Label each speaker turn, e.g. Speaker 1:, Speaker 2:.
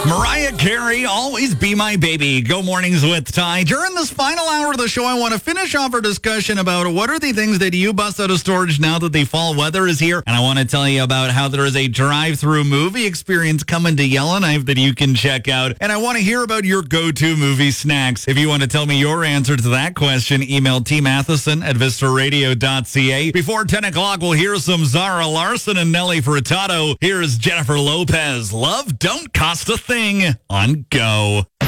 Speaker 1: Mariah Carey, Always Be My Baby. Go Mornings with Ty. During this final hour of the show, I want to finish off our discussion about what are the things that you bust out of storage now that the fall weather is here. And I want to tell you about how there is a drive-through movie experience coming to Yellowknife that you can check out. And I want to hear about your go-to movie snacks. If you want to tell me your answer to that question, email tmatheson@vistaradio.ca. Before 10 o'clock, we'll hear some Zara Larson and Nelly Furtado. Here's Jennifer Lopez. Love Don't Cost a Thing on Go.